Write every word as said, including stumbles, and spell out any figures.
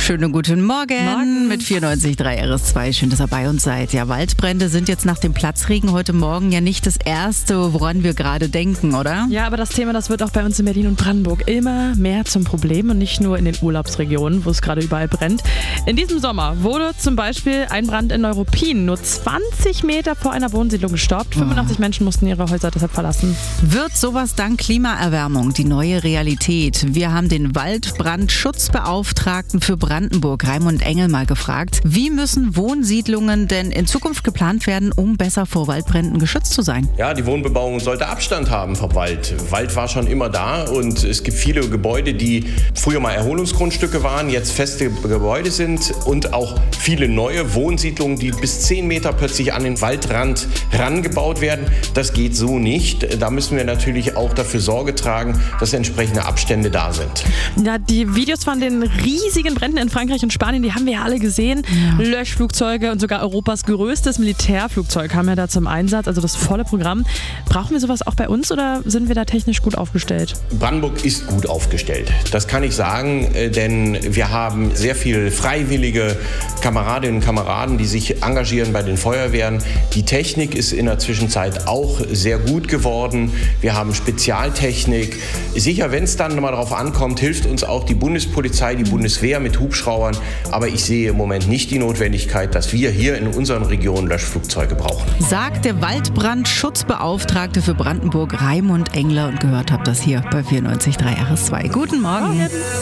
Schönen guten Morgen, Morgen. mit vierundneunzig Komma drei R S zwei. Schön, dass ihr bei uns seid. Ja, Waldbrände sind jetzt nach dem Platzregen heute Morgen ja nicht das Erste, woran wir gerade denken, oder? Ja, aber das Thema, das wird auch bei uns in Berlin und Brandenburg immer mehr zum Problem und nicht nur in den Urlaubsregionen, wo es gerade überall brennt. In diesem Sommer wurde zum Beispiel ein Brand in Neuruppin nur zwanzig Meter vor einer Wohnsiedlung gestoppt. fünfundachtzig oh. Menschen mussten ihre Häuser deshalb verlassen. Wird sowas dank Klimaerwärmung die neue Realität? Wir haben den Waldbrandschutzbeauftragten für Brandenburg, Raimund Engel, mal gefragt, wie müssen Wohnsiedlungen denn in Zukunft geplant werden, um besser vor Waldbränden geschützt zu sein? Ja, die Wohnbebauung sollte Abstand haben vom Wald. Wald war schon immer da und es gibt viele Gebäude, die früher mal Erholungsgrundstücke waren, jetzt feste Gebäude sind und auch viele neue Wohnsiedlungen, die bis zehn Meter plötzlich an den Waldrand rangebaut werden. Das geht so nicht. Da müssen wir natürlich auch dafür Sorge tragen, dass entsprechende Abstände da sind. Ja, die Videos von den riesigen Bränden in Frankreich und Spanien, die haben wir ja alle gesehen. Ja. Löschflugzeuge und sogar Europas größtes Militärflugzeug kam ja da zum Einsatz, also das volle Programm. Brauchen wir sowas auch bei uns oder sind wir da technisch gut aufgestellt? Brandenburg ist gut aufgestellt. Das kann ich sagen, denn wir haben sehr viele freiwillige Kameradinnen und Kameraden, die sich engagieren bei den Feuerwehren. Die Technik ist in der Zwischenzeit auch sehr gut geworden. Wir haben Spezialtechnik. Sicher, wenn es dann mal darauf ankommt, hilft uns auch die Bundespolizei, die Bundeswehr mit Hubschraubern. Aber ich sehe im Moment nicht die Notwendigkeit, dass wir hier in unseren Regionen Löschflugzeuge brauchen. Sagt der Waldbrandschutzbeauftragte für Brandenburg, Raimund Engler. Und gehört habt das hier bei vierundneunzig Komma drei R S zwei. Guten Morgen. Morgen.